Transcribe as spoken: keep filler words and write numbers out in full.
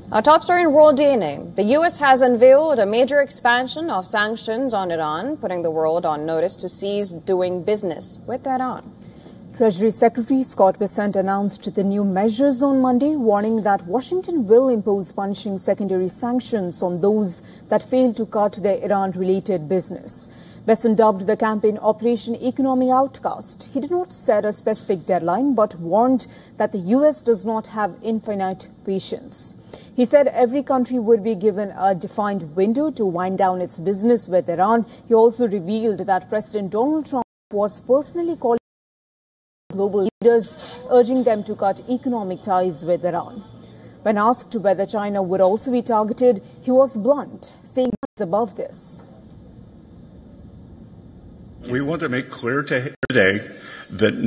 Our top story in world D N A. The U S has unveiled a major expansion of sanctions on Iran, putting the world on notice to cease doing business with Iran. Treasury Secretary Scott Bessent announced the new measures on Monday, warning that Washington will impose punishing secondary sanctions on those that fail to cut their Iran-related business. Bessent dubbed the campaign Operation Economic Outcast. He did not set a specific deadline, but warned that the U S does not have infinite patience. He said every country would be given a defined window to wind down its business with Iran. He also revealed that President Donald Trump was personally calling global leaders, urging them to cut economic ties with Iran. When asked whether China would also be targeted, he was blunt, saying he's above this. We want to make clear today that